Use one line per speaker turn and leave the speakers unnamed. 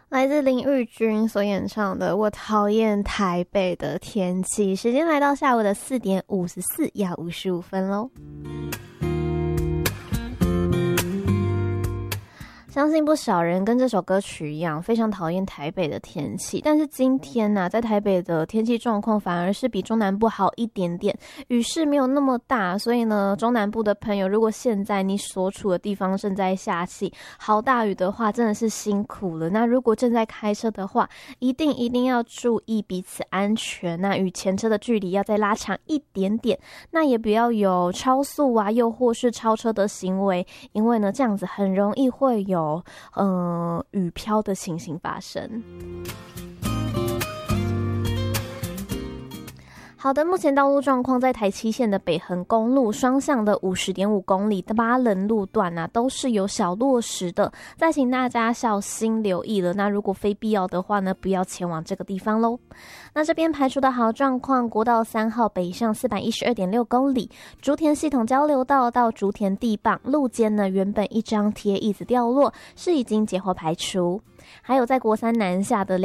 来自林玉君所演唱的《我讨厌台北的天气》。时间来到下午的4点54要55分咯。相信不少人跟这首歌曲一样，非常讨厌台北的天气。但是今天在台北的天气状况反而是比中南部好一点点，雨势没有那么大。所以呢，中南部的朋友，如果现在你所处的地方正在下起好大雨的话，真的是辛苦了。那如果正在开车的话，一定要注意彼此安全。那与前车的距离要再拉长一点点，那也不要有超速又或是超车的行为，因为呢，这样子很容易会有雨飘的情形发生。好的，目前道路状况在台七线的北横公路双向的50.5公里的巴仑路段都是有小落石的，再请大家小心留意了。那如果非必要的话呢，不要前往这个地方咯。那这边排除的好状况，国道3号北上412.6公里，竹田系统交流道到竹田地磅路肩呢，原本一张铁椅子掉落，是已经解惑排除。还有在国三南下的